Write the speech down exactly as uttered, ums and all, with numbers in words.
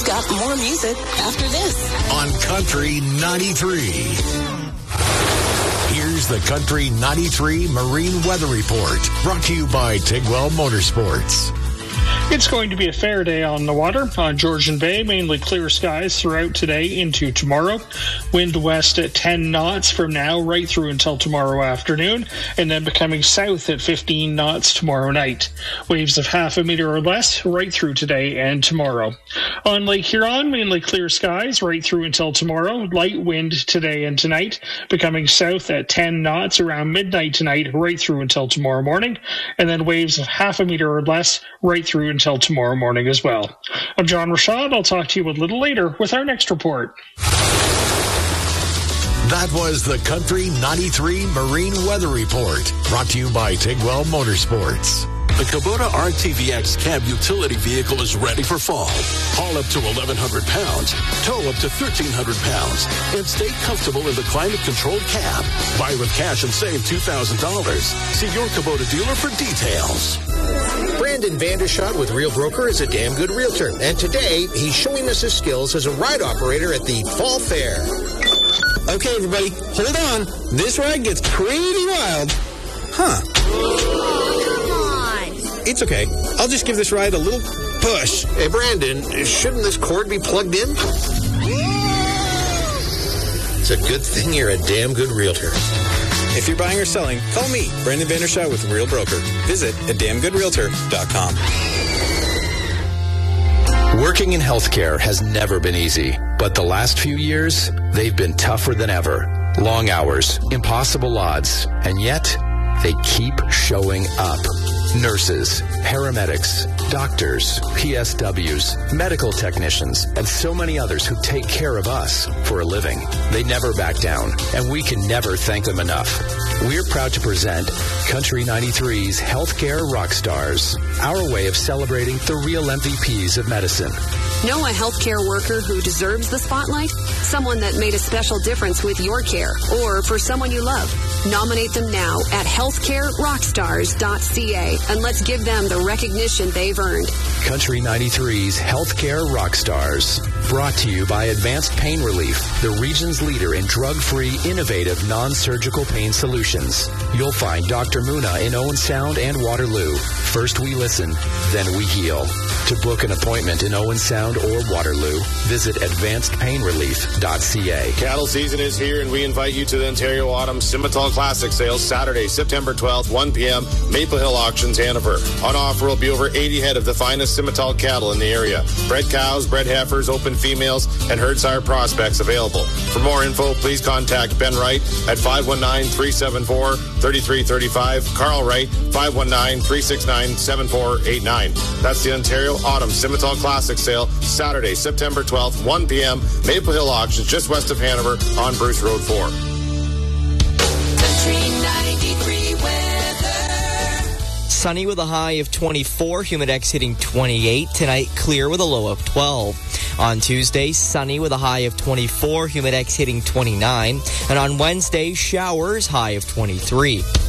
got more music after this. On Country ninety-three. Here's the Country ninety-three Marine Weather Report, brought to you by Tigwell Motorsports. It's going to be a fair day on the water. On Georgian Bay, mainly clear skies throughout today into tomorrow. Wind west at ten knots from now right through until tomorrow afternoon, and then becoming south at fifteen knots tomorrow night. Waves of half a meter or less right through today and tomorrow. On Lake Huron, mainly clear skies right through until tomorrow. Light wind today and tonight, becoming south at ten knots around midnight tonight right through until tomorrow morning, and then waves of half a meter or less right through until tomorrow morning as well. I'm John Rashad. I'll talk to you a little later with our next report. That was the Country ninety-three Marine Weather Report, brought to you by Tigwell Motorsports. The Kubota R T V X cab utility vehicle is ready for fall. Haul up to eleven hundred pounds, tow up to thirteen hundred pounds, and stay comfortable in the climate-controlled cab. Buy with cash and save two thousand dollars. See your Kubota dealer for details. Brandon Vandershot with Real Broker is a damn good realtor, and today he's showing us his skills as a ride operator at the Fall Fair. Okay, everybody, hold on. This ride gets pretty wild. Huh. It's okay. I'll just give this ride a little push. Hey, Brandon, shouldn't this cord be plugged in? It's a good thing you're a damn good realtor. If you're buying or selling, call me, Brandon Vandershot with Real Broker. Visit at damn good realtor dot com. Working in healthcare has never been easy, but the last few years, they've been tougher than ever. Long hours, impossible odds, and yet they keep showing up. Nurses, paramedics, doctors, P S Ws, medical technicians, and so many others who take care of us for a living. They never back down, and we can never thank them enough. We're proud to present Country ninety-three's Healthcare Rockstars, our way of celebrating the real M V Ps of medicine. Know a healthcare worker who deserves the spotlight? Someone that made a special difference with your care, or for someone you love. Nominate them now at healthcare rockstars dot c a, and let's give them the recognition they've earned. Country ninety-three's Healthcare Rockstars, brought to you by Advanced Pain Relief, the region's leader in drug-free, innovative, non-surgical pain solutions. You'll find Doctor Muna in Owen Sound and Waterloo. First we listen, then we heal. To book an appointment in Owen Sound or Waterloo, visit advanced pain relief dot c a. Cattle season is here, and we invite you to the Ontario Autumn Simmental Classic Sales Saturday, September twelfth, one p.m., Maple Hill Auctions, Hanover. On offer will be over eighty head of the finest Simmental cattle in the area. Bred cows, bred heifers, open females, and herd sire prospects available. For more info, please contact Ben Wright at five one nine, three seven four, three three three five, Carl Wright, five one nine, three six nine, seven four eight nine. That's the Ontario Autumn Simmental Classic Sale, Saturday, September twelfth, one p.m., Maple Hill Auctions, just west of Hanover on Bruce Road four. Sunny with a high of twenty-four, Humidex hitting twenty-eight. Tonight, clear with a low of twelve. On Tuesday, sunny with a high of twenty-four, Humidex hitting twenty-nine. And on Wednesday, showers, high of twenty-three.